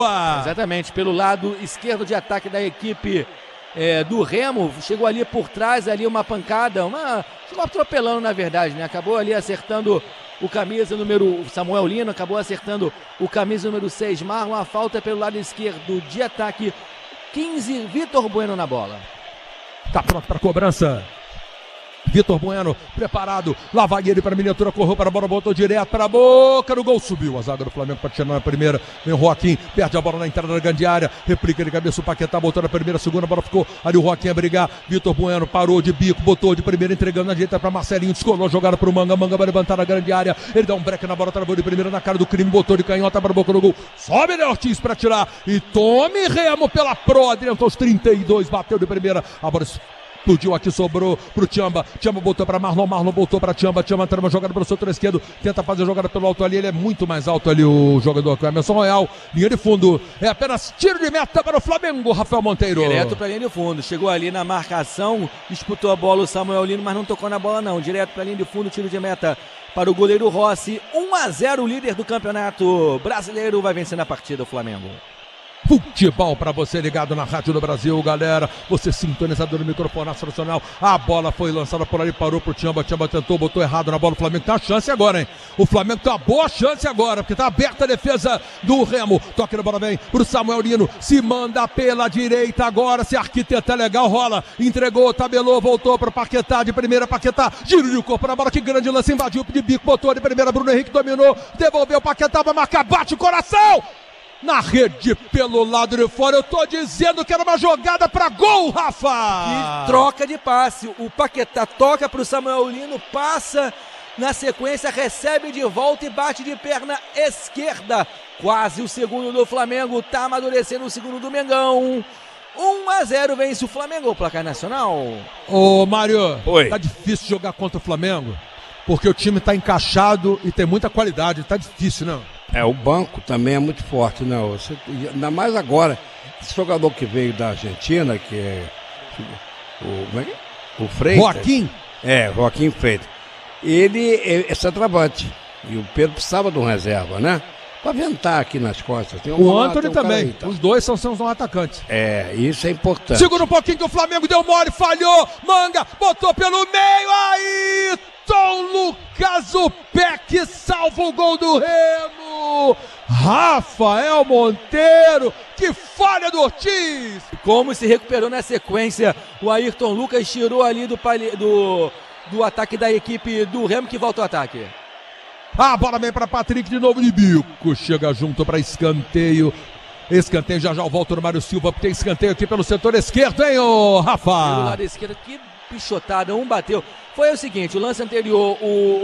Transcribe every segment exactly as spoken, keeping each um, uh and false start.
Exatamente, pelo lado esquerdo de ataque da equipe é, do Remo, chegou ali por trás, ali uma pancada, uma, chegou atropelando na verdade, né? Acabou ali acertando o camisa número, Samuel Lino, acabou acertando o camisa número seis, Marlon, a falta pelo lado esquerdo de ataque, quinze, Vitor Bueno na bola. Tá pronto para cobrança. Vitor Bueno, preparado, lá vai ele para a miniatura, correu para a bola, botou direto para a boca, no gol, subiu a zaga do Flamengo para tirar na primeira, vem o Joaquim, perde a bola na entrada da grande área, replica de cabeça o Paquetá, botou na primeira, segunda, a bola ficou ali o Joaquim a brigar, Vitor Bueno parou de bico, botou de primeira, entregando na direita para Marcelinho, descolou, jogada para o Manga, Manga vai levantar na grande área, ele dá um break na bola, travou de primeira na cara do crime, botou de canhota para a boca no gol, sobe Léo Ortiz para tirar, e tome Remo pela Pro, adiantou os trinta e dois, bateu de primeira, a bola explodiu aqui, sobrou pro Tchamba, Tchamba botou pra Marlon, Marlon botou pra Tchamba, Tchamba entrou uma jogada pelo setor esquerdo, tenta fazer a jogada pelo alto ali, ele é muito mais alto ali o jogador que é Emerson Royal, linha de fundo, é apenas tiro de meta para o Flamengo, Rafael Monteiro. Direto pra linha de fundo, chegou ali na marcação, disputou a bola o Samuel Lino, mas não tocou na bola não, direto pra linha de fundo, tiro de meta para o goleiro Rossi, um a zero, o líder do campeonato brasileiro vai vencendo a partida o Flamengo. Futebol para você ligado na Rádio do Brasil, galera. Você sintonizado no microfone nacional. A bola foi lançada por ali, parou pro Tchamba. Tchamba tentou, botou errado na bola. O Flamengo tem uma chance agora, hein? O Flamengo tem uma boa chance agora, porque tá aberta a defesa do Remo. Toque na bola, vem pro Samuel Lino. Se manda pela direita agora. Se arquiteta legal, rola. Entregou, tabelou, voltou pro Paquetá de primeira. Paquetá, giro de corpo na bola. Que grande lance, invadiu de bico, botou de primeira. Bruno Henrique dominou, devolveu. Paquetá vai marcar, bate o coração! Na rede pelo lado de fora, eu tô dizendo que era uma jogada pra gol, Rafa! Que troca de passe, o Paquetá toca pro Samuel Lino, passa, na sequência recebe de volta e bate de perna esquerda. Quase o segundo do Flamengo, tá amadurecendo o segundo do Mengão. um a zero vence o Flamengo, o placar nacional. Ô Mário, Oi. Tá difícil jogar contra o Flamengo, porque o time tá encaixado e tem muita qualidade, tá difícil, não? É, o banco também é muito forte, né? Você, ainda mais agora, esse jogador que veio da Argentina, que é o, como é que é? O Freitas. Joaquim? É, Joaquim Freitas. Ele é, é centroavante. E o Pedro precisava de um reserva, né? Pra aventar aqui nas costas. Tem um O lá, Antony tem um cara também. aí, tá? Os dois são, são atacantes. É, isso é importante. Segura um pouquinho que o Flamengo deu mole, falhou. Manga, botou pelo meio. Aí, Tom Lucas, o pé que salva o gol do Remo. Rafael Monteiro, que falha do Ortiz. Como se recuperou na sequência, o Ayrton Lucas tirou ali do, do, do ataque da equipe do Remo, que volta ao ataque. A bola vem para Patrick de novo de bico, chega junto para escanteio. Escanteio, já já volta no Mário Silva, porque tem escanteio aqui pelo setor esquerdo, hein, ô Rafa? Pelo lado esquerdo, que pichotada, um bateu. Foi o seguinte, o lance anterior,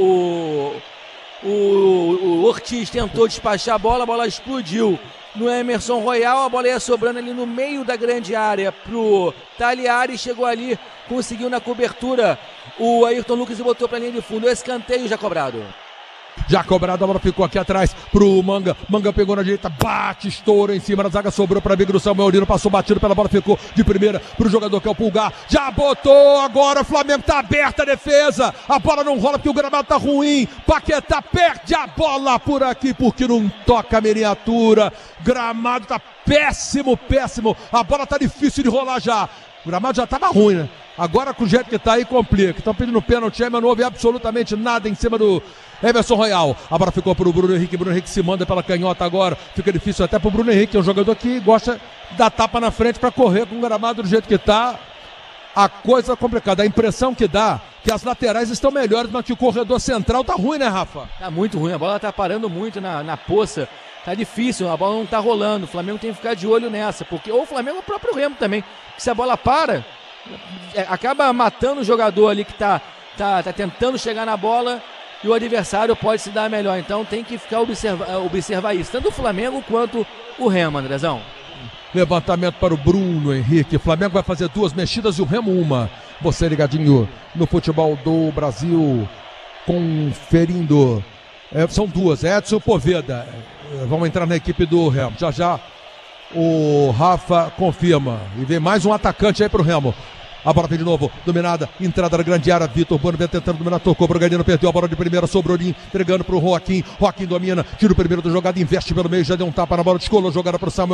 o, o, o, o Ortiz tentou despachar a bola, a bola explodiu no Emerson Royal, a bola ia sobrando ali no meio da grande área pro Taliari, chegou ali, conseguiu na cobertura o Ayrton Lucas e botou para a linha de fundo, o escanteio já cobrado. Já cobrado, a bola ficou aqui atrás pro Manga. Manga pegou na direita, bate, estouro em cima da zaga, sobrou para amigo do Samuel Lino, passou batido pela bola, ficou de primeira pro jogador que é o Pulgar. Já botou, agora o Flamengo tá aberta a defesa. A bola não rola porque o gramado tá ruim. Paquetá perde a bola por aqui porque não toca a miniatura. Gramado tá péssimo, péssimo. A bola tá difícil de rolar já. O gramado já tava ruim, né? Agora com o jeito que tá aí complica. Estão pedindo pênalti, mas não houve absolutamente nada em cima do Emerson Royal. A bola ficou pro Bruno Henrique. Bruno Henrique se manda pela canhota agora. Fica difícil até pro Bruno Henrique, que é um jogador que gosta da tapa na frente para correr com o gramado do jeito que tá. A coisa complicada. A impressão que dá que as laterais estão melhores, mas que o corredor central tá ruim, né, Rafa? Tá muito ruim. A bola tá parando muito na, na poça. Tá difícil, a bola não tá rolando. O Flamengo tem que ficar de olho nessa, porque ou o Flamengo é o próprio Remo também. Porque se a bola para, é, acaba matando o jogador ali que tá, tá, tá tentando chegar na bola e o adversário pode se dar melhor. Então tem que ficar observa, observar isso, tanto o Flamengo quanto o Remo, Andrezão. Levantamento para o Bruno Henrique. O Flamengo vai fazer duas mexidas e o Remo uma. Você ligadinho no futebol do Brasil, conferindo. É, são duas, Edson Poveda. Vamos entrar na equipe do Remo. Já já o Rafa confirma. E vem mais um atacante aí pro Remo. A bola vem de novo, dominada, entrada da grande área, Vitor Bueno vem tentando dominar, tocou pro Ganino, perdeu a bola de primeira, sobrou entregando pro Joaquim, Joaquim domina, tira o primeiro da jogada, investe pelo meio, já deu um tapa na bola, descolou, jogada pro Samuel.